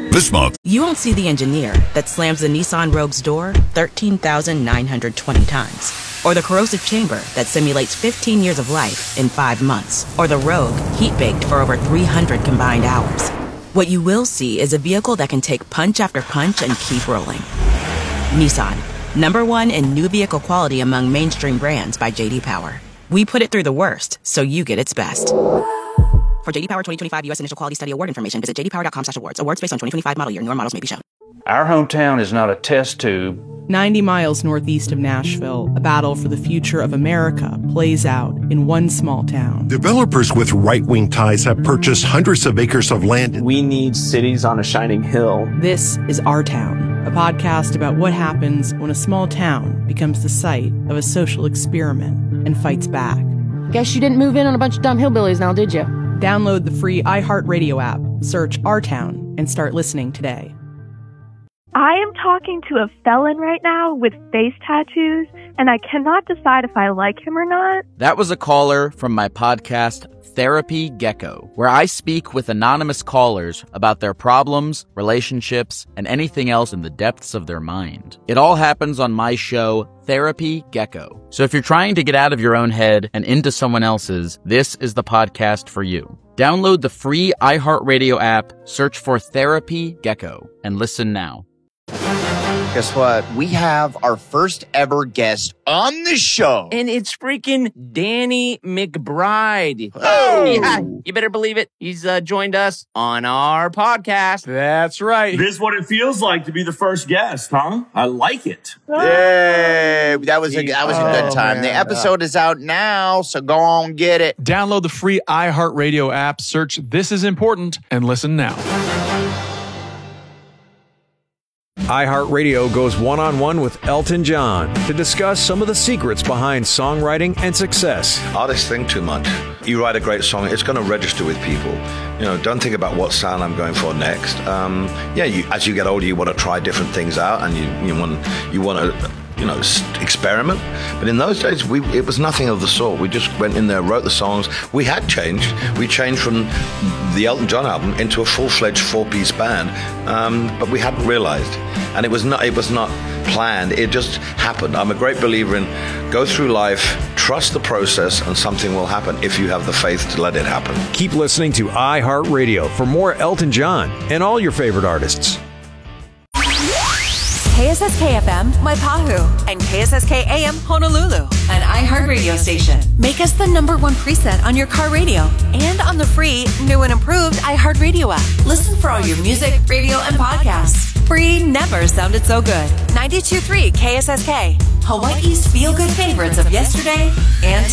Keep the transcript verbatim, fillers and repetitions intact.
This month, you won't see the engineer that slams the Nissan Rogue's door thirteen thousand nine hundred twenty times. Or the corrosive chamber that simulates fifteen years of life in five months. Or the Rogue heat-baked for over three hundred combined hours. What you will see is a vehicle that can take punch after punch and keep rolling. Nissan, number one in new vehicle quality among mainstream brands by J D Power. We put it through the worst, so you get its best. For J D Power twenty twenty-five U S Initial Quality Study Award information, visit j d power dot com slash awards. Awards based on twenty twenty-five model year. Newer models may be shown. Our hometown is not a test tube. ninety miles northeast of Nashville, a battle for the future of America plays out in one small town. Developers with right-wing ties have purchased hundreds of acres of land. We need cities on a shining hill. This is Our Town, a podcast about what happens when a small town becomes the site of a social experiment and fights back. Guess you didn't move in on a bunch of dumb hillbillies now, did you? Download the free iHeartRadio app, search Our Town, and start listening today. I am talking to a felon right now with face tattoos, and I cannot decide if I like him or not. That was a caller from my podcast, Therapy Gecko, where I speak with anonymous callers about their problems, relationships, and anything else in the depths of their mind. It all happens on my show, Therapy Gecko. So if you're trying to get out of your own head and into someone else's, this is the podcast for you. Download the free iHeartRadio app, search for Therapy Gecko, and listen now. Guess what? We have our first ever guest on the show. And it's freaking Danny McBride. Oh! Yeah, you better believe it. He's uh, joined us on our podcast. That's right. This is what it feels like to be the first guest, huh? I like it. Yay! That was a, that was a good Oh, time. man. The episode is out now, so go on get it. Download the free iHeartRadio app, search This Is Important, and listen now. iHeartRadio goes one-on-one with Elton John to discuss some of the secrets behind songwriting and success. Artists think too much. You write a great song, it's going to register with people. You know, don't think about what sound I'm going for next. Um, yeah, you, as you get older, you want to try different things out, and you, you want you want to, you know, experiment. But in those days, we it was nothing of the sort. We just went in there, wrote the songs. We had changed. We changed from the Elton John album into a full-fledged four-piece band, um, but we hadn't realized. And it was not it was not planned. It just happened. I'm a great believer in go through life, trust the process, and something will happen if you have the faith to let it happen. Keep listening to iHeartRadio for more Elton John and all your favorite artists. K S S K F M, Waipahu, and K S S K A M, Honolulu, an iHeartRadio station. Make us the number one preset on your car radio and on the free, new and improved iHeartRadio app. Listen for all your music, radio, and podcasts. Free never sounded so good. ninety-two point three K S S K, Hawaii's feel-good favorites of yesterday and